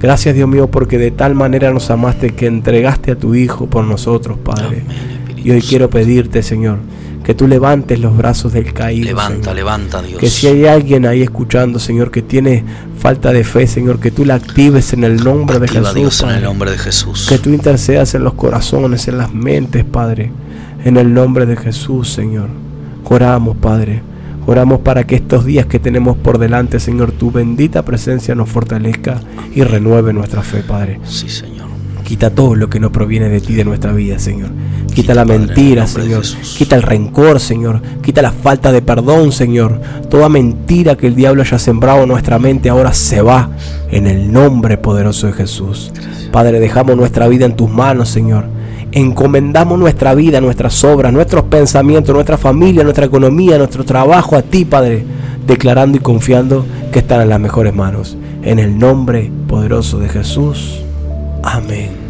Gracias, Dios mío, porque de tal manera nos amaste que entregaste a tu Hijo por nosotros, Padre. Y hoy quiero pedirte, Señor, que tú levantes los brazos del caído. Levanta, Dios. Que si hay alguien ahí escuchando, Señor, que tiene falta de fe, Señor, que tú la actives en el nombre de Jesús. Dios, Padre. en el nombre de Jesús. Que tú intercedas en los corazones, en las mentes, Padre. En el nombre de Jesús, Señor. Oramos, Padre. Oramos para que estos días que tenemos por delante, Señor, tu bendita presencia nos fortalezca y renueve nuestra fe, Padre. Sí, Señor. Quita todo lo que no proviene de ti, de nuestra vida, Señor. Quita la mentira, Señor. Quita el rencor, Señor. Quita la falta de perdón, Señor. Toda mentira que el diablo haya sembrado en nuestra mente ahora se va en el nombre poderoso de Jesús. Padre, dejamos nuestra vida en tus manos, Señor. Encomendamos nuestra vida, nuestras obras, nuestros pensamientos, nuestra familia, nuestra economía, nuestro trabajo a ti, Padre, declarando y confiando que están en las mejores manos. En el nombre poderoso de Jesús. Amén.